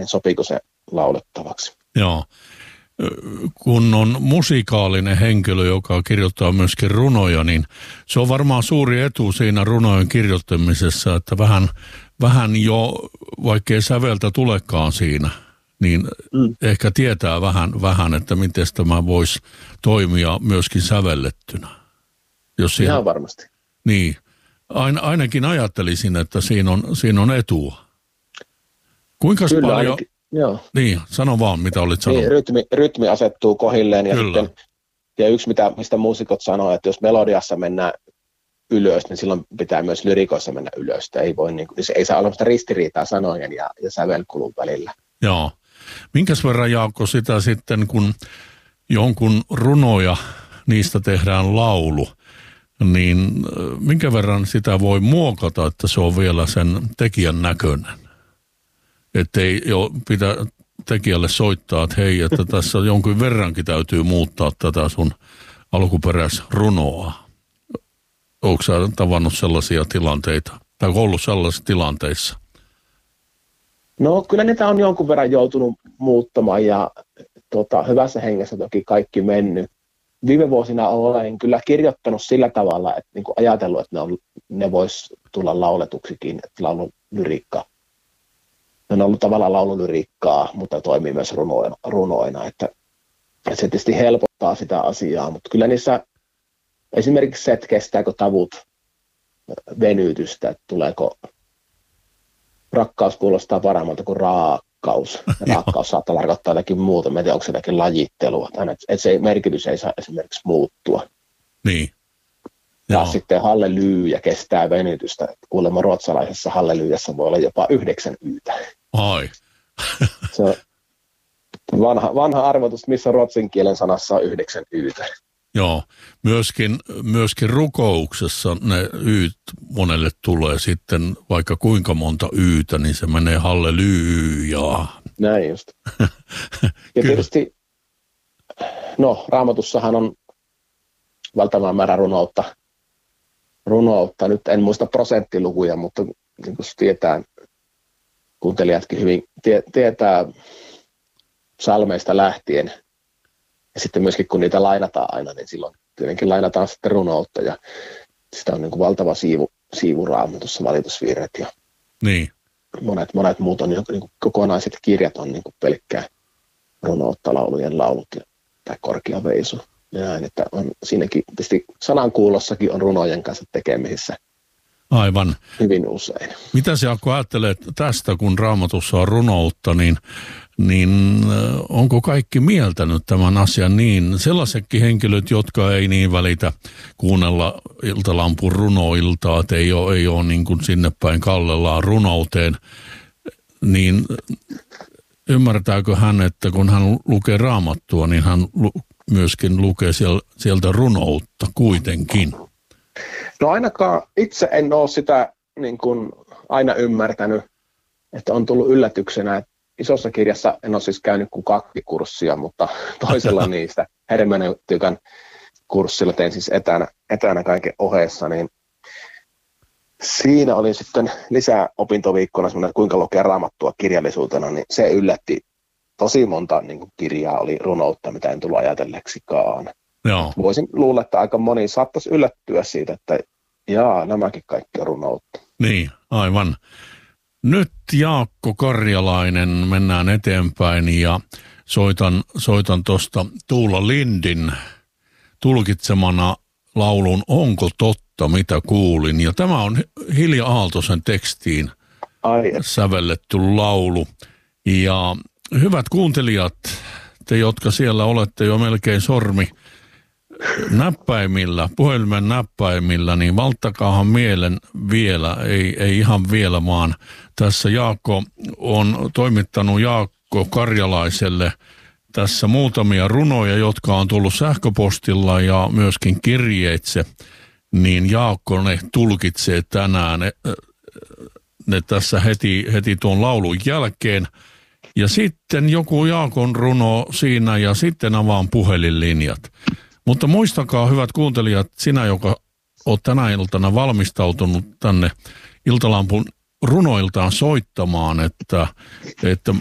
niin sopiiko se laulettavaksi. Joo. Kun on musikaalinen henkilö, joka kirjoittaa myöskin runoja, niin se on varmaan suuri etu siinä runojen kirjoittamisessa, että vähän jo, vaikkei säveltä tulekaan siinä, niin ehkä tietää vähän, että miten tämä voisi toimia myöskin sävellettynä. Jos siihen, ihan varmasti. Niin, ainakin ajattelisin, että siinä on etua. Kuinka paljon... Ainakin, joo. Niin, sano vaan, mitä olit sanonut. Niin, rytmi asettuu kohilleen ja yksi, mistä muusikot sanoo, että jos melodiassa mennään ylös, niin silloin pitää myös lyrikoissa mennä ylös. Se ei saa olla ristiriitaa sanojen ja sävelkulun välillä. Joo. Minkäs verran, Jaakko, sitä sitten, kun jonkun runoja, niistä tehdään laulu, niin minkä verran sitä voi muokata, että se on vielä sen tekijän näköinen? Että ei jo pitää tekijälle soittaa, että hei, että tässä jonkin verrankin täytyy muuttaa tätä sun alkuperäisrunoa. Oletko sä tavannut sellaisia tilanteita, tai ollut sellaisissa tilanteissa? No kyllä niitä on jonkun verran joutunut muuttamaan ja hyvässä hengessä toki kaikki mennyt. Viime vuosina olen kyllä kirjoittanut sillä tavalla, että niin kuin ajatellut, että ne vois tulla lauletuksikin, että laululyriikka. Ne on ollut tavallaan laululyriikkaa, mutta toimii myös runoina, että se tietysti helpottaa sitä asiaa, mutta kyllä niissä esimerkiksi se, että kestääkö tavut venytystä, että tuleeko rakkaus kuulostaa paremmalta kuin raakkaus. Raakkaus saattaa tarkoittaa jotakin muuta, en tiedä, onko se jotakin lajittelua, että se merkitys ei saa esimerkiksi muuttua. Niin. Ja sitten hallelyyja kestää venytystä. Kuulemma ruotsalaisessa hallelyyjassa voi olla jopa 9 yytä. Ai. Se on vanha arvotus, missä ruotsin kielen sanassa on 9 yytä. Joo, myöskin rukouksessa ne yyt monelle tulee sitten, vaikka kuinka monta yytä, niin se menee hallelyyjaa. Näin just. Ja tietysti, Raamatussahan on valtava määrä runoutta. Nyt en muista prosenttilukuja, mutta niin kuin tietää, kuuntelijatkin hyvin tietää psalmeista lähtien. Ja sitten myöskin kun niitä lainataan aina, niin silloin tietenkin lainataan sitten runoutta ja sitä on niin kuin valtava siivu Raamatussa, valitusvirret ja niin. monet muut on niin kuin kokonaiset kirjat on niin kuin pelkkää runoutta, laulujen laulut tai korkea veisu. Ja näin, että on siinäkin tietysti sanankuulossakin on runojen kanssa tekemisissä. Aivan. Hyvin usein. Mitä sä Jaakko ajattelet tästä, kun Raamatussa on runoutta, niin onko kaikki mieltänyt tämän asian niin? Sellaisetkin henkilöt, jotka ei niin välitä kuunnella Iltalampun runoiltaa, että ei ole niin kuin sinne päin kallellaan runouteen, niin ymmärtääkö hän, että kun hän lukee Raamattua, niin hän myöskin lukee sieltä runoutta kuitenkin? No ainakaan itse en ole sitä niin kuin aina ymmärtänyt, että on tullut yllätyksenä, että isossa kirjassa en ole siis käynyt kuin 2 kurssia, mutta toisella niistä hermeneutiikan kurssilla tein siis etänä kaiken ohessa, niin siinä oli sitten lisää opintoviikkona semmoinen, että kuinka lukea Raamattua kirjallisuutena, niin se yllätti tosi monta niin kuin kirjaa oli runoutta, mitä en tullut ajatelleksikaan. Joo. Voisin luulla, että aika moni saattaisi yllättyä siitä, että nämäkin kaikki on runoutta. Niin, aivan. Nyt Jaakko Karjalainen, mennään eteenpäin ja soitan tuosta Tuula Lindin tulkitsemana laulun Onko totta, mitä kuulin. Ja tämä on Hilja Aaltosen tekstiin sävelletty laulu. Ja hyvät kuuntelijat, te jotka siellä olette jo melkein puhelimen näppäimillä, niin valtakaahan mielen vielä, ei ihan vielä, vaan tässä Jaakko on toimittanut Jaakko Karjalaiselle tässä muutamia runoja, jotka on tullut sähköpostilla ja myöskin kirjeitse, niin Jaakko ne tulkitsee tänään ne tässä heti tuon laulun jälkeen. Ja sitten joku Jaakon runo siinä ja sitten avaan puhelinlinjat. Mutta muistakaa, hyvät kuuntelijat, sinä, joka olet tänä iltana valmistautunut tänne Iltalampun runoiltaan soittamaan, että